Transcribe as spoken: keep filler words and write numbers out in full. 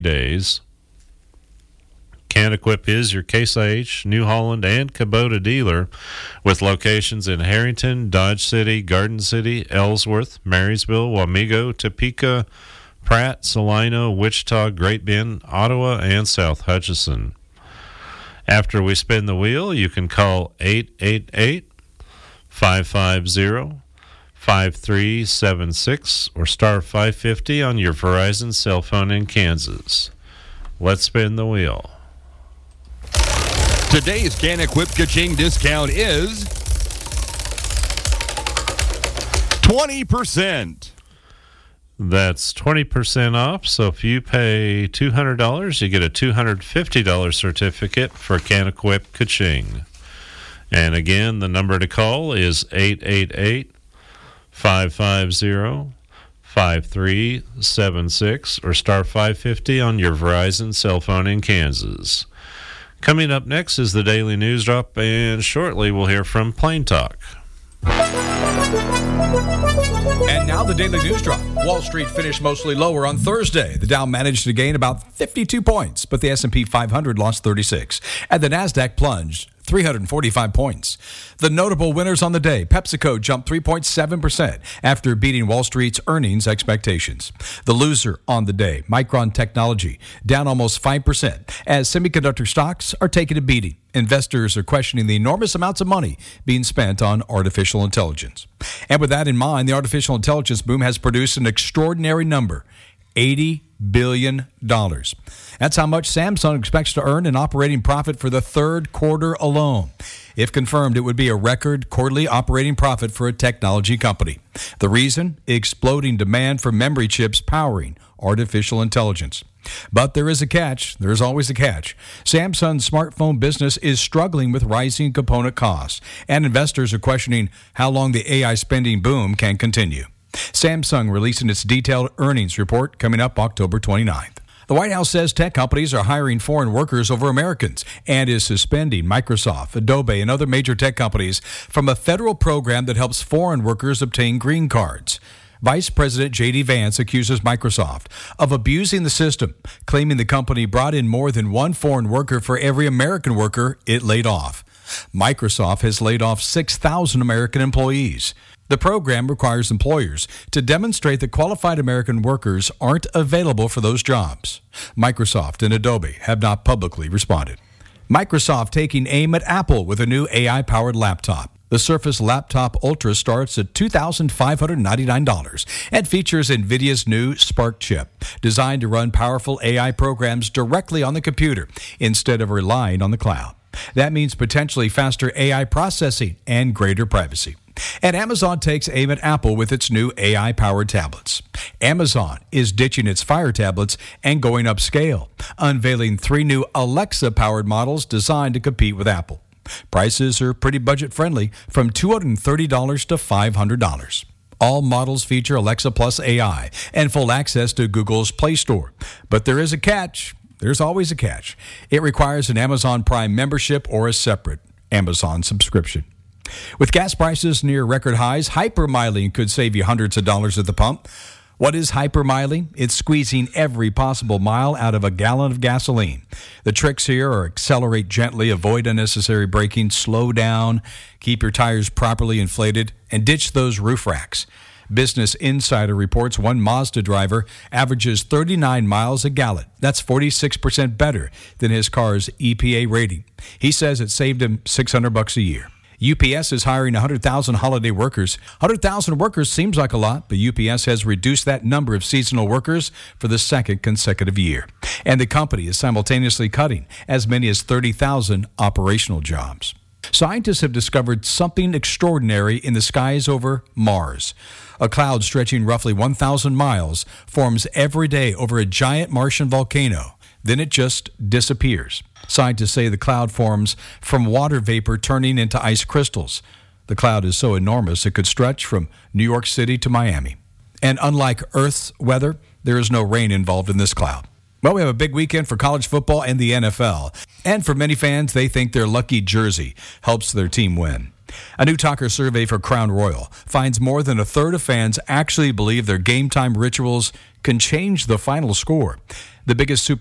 days. CanEquip is your Case I H, New Holland, and Kubota dealer with locations in Harrington, Dodge City, Garden City, Ellsworth, Marysville, Wamego, Topeka, Pratt, Salina, Wichita, Great Bend, Ottawa, and South Hutchinson. After we spin the wheel, you can call eight eight eight, five five zero, five three seven six or star five fifty on your Verizon cell phone in Kansas. Let's spin the wheel. Today's CanEquip Ka-Ching discount is twenty percent. That's twenty percent off. So if you pay two hundred dollars, you get a two hundred fifty dollars certificate for CanEquip Ka-Ching. And again, the number to call is eight eight eight, five five zero, five three seven six or star five fifty on your Verizon cell phone in Kansas. Coming up next is the Daily News Drop, and shortly we'll hear from Plain Talk. And now the Daily News Drop. Wall Street finished mostly lower on Thursday. The Dow managed to gain about fifty-two points, but the S and P five hundred lost thirty-six. And the Nasdaq plunged three hundred forty-five points. The notable winners on the day, PepsiCo jumped three point seven percent after beating Wall Street's earnings expectations. The loser on the day, Micron Technology, down almost five percent as semiconductor stocks are taking a beating. Investors are questioning the enormous amounts of money being spent on artificial intelligence. And with that in mind, the artificial intelligence boom has produced an extraordinary number, eighty billion dollars. That's how much Samsung expects to earn in operating profit for the third quarter alone. If confirmed, it would be a record quarterly operating profit for a technology company. The reason? Exploding demand for memory chips powering artificial intelligence. But there is a catch. There is always a catch. Samsung's smartphone business is struggling with rising component costs, and investors are questioning how long the A I spending boom can continue. Samsung releasing its detailed earnings report coming up October twenty-ninth. The White House says tech companies are hiring foreign workers over Americans and is suspending Microsoft, Adobe, and other major tech companies from a federal program that helps foreign workers obtain green cards. Vice President J D Vance accuses Microsoft of abusing the system, claiming the company brought in more than one foreign worker for every American worker it laid off. Microsoft has laid off six thousand American employees. The program requires employers to demonstrate that qualified American workers aren't available for those jobs. Microsoft and Adobe have not publicly responded. Microsoft taking aim at Apple with a new A I-powered laptop. The Surface Laptop Ultra starts at two thousand five hundred ninety-nine dollars and features NVIDIA's new Spark chip, designed to run powerful A I programs directly on the computer instead of relying on the cloud. That means potentially faster A I processing and greater privacy. And Amazon takes aim at Apple with its new A I-powered tablets. Amazon is ditching its Fire tablets and going upscale, unveiling three new Alexa-powered models designed to compete with Apple. Prices are pretty budget-friendly, from two hundred thirty dollars to five hundred dollars. All models feature Alexa Plus A I and full access to Google's Play Store. But there is a catch. There's always a catch. It requires an Amazon Prime membership or a separate Amazon subscription. With gas prices near record highs, hypermiling could save you hundreds of dollars at the pump. What is hypermiling? It's squeezing every possible mile out of a gallon of gasoline. The tricks here are accelerate gently, avoid unnecessary braking, slow down, keep your tires properly inflated, and ditch those roof racks. Business Insider reports one Mazda driver averages thirty-nine miles a gallon. That's forty-six percent better than his car's E P A rating. He says it saved him six hundred bucks a year. U P S is hiring one hundred thousand holiday workers. one hundred thousand workers seems like a lot, but U P S has reduced that number of seasonal workers for the second consecutive year. And the company is simultaneously cutting as many as thirty thousand operational jobs. Scientists have discovered something extraordinary in the skies over Mars. A cloud stretching roughly one thousand miles forms every day over a giant Martian volcano. Then it just disappears. Scientists say the cloud forms from water vapor turning into ice crystals. The cloud is so enormous it could stretch from New York City to Miami. And unlike Earth's weather, there is no rain involved in this cloud. Well, we have a big weekend for college football and the N F L. And for many fans, they think their lucky jersey helps their team win. A new Talker survey for Crown Royal finds more than a third of fans actually believe their game time rituals can change the final score. The biggest super